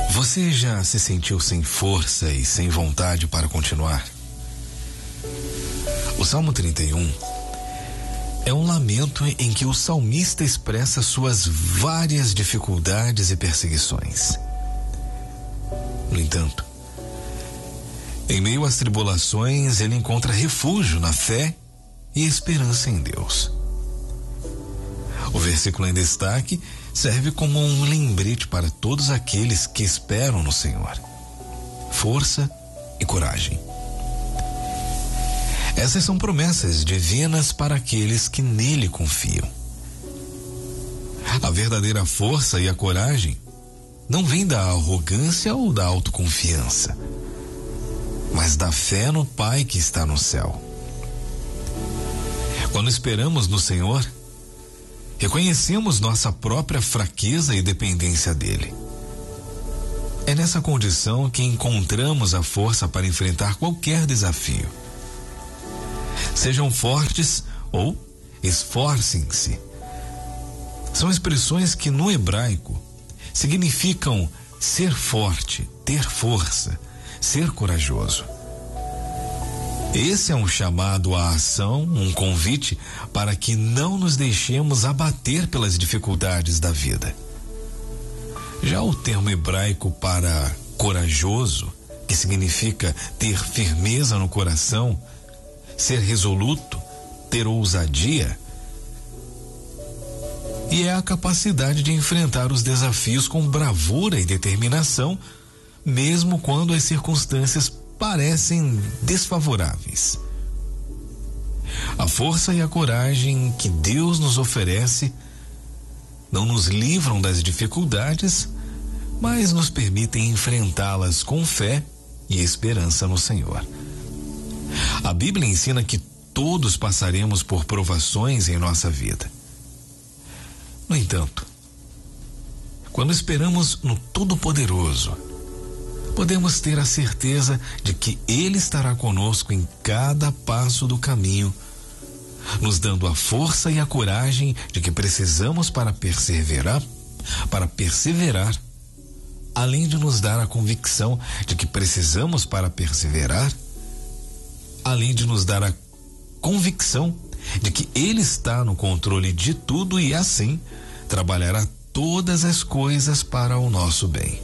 Você já se sentiu sem força e sem vontade para continuar? O Salmo 31 é um lamento em que o salmista expressa suas várias dificuldades e perseguições. No entanto, em meio às tribulações, ele encontra refúgio na fé e esperança em Deus. O versículo em destaque serve como um lembrete para todos aqueles que esperam no Senhor. Força e coragem. Essas são promessas divinas para aqueles que nele confiam. A verdadeira força e a coragem não vem da arrogância ou da autoconfiança, mas da fé no Pai que está no céu. Quando esperamos no Senhor, reconhecemos nossa própria fraqueza e dependência dele. É nessa condição que encontramos a força para enfrentar qualquer desafio. Sejam fortes ou esforcem-se. São expressões que no hebraico significam ser forte, ter força, ser corajoso. Esse é um chamado à ação, um convite para que não nos deixemos abater pelas dificuldades da vida. Já o termo hebraico para corajoso, que significa ter firmeza no coração, ser resoluto, ter ousadia, e é a capacidade de enfrentar os desafios com bravura e determinação, mesmo quando as circunstâncias parecem desfavoráveis. A força e a coragem que Deus nos oferece não nos livram das dificuldades, mas nos permitem enfrentá-las com fé e esperança no Senhor. A Bíblia ensina que todos passaremos por provações em nossa vida. No entanto, quando esperamos no Todo-Poderoso, podemos ter a certeza de que Ele estará conosco em cada passo do caminho, nos dando a força e a coragem de que precisamos para perseverar, além de nos dar a convicção de que precisamos para perseverar, além de nos dar a convicção de que Ele está no controle de tudo e assim trabalhará todas as coisas para o nosso bem.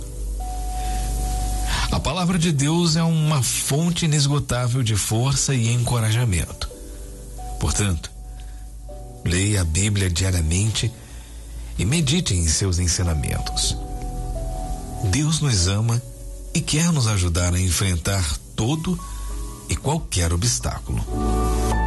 A palavra de Deus é uma fonte inesgotável de força e encorajamento. Portanto, leia a Bíblia diariamente e medite em seus ensinamentos. Deus nos ama e quer nos ajudar a enfrentar todo e qualquer obstáculo.